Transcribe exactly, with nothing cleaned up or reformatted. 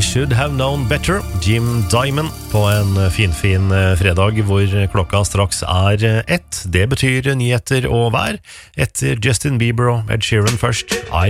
I should have known better. Jim Diamond på en finfin fredag hvor klokka straks er ett. Det betyr nyheter og vær. Etter Justin Bieber og Ed Sheeran først. I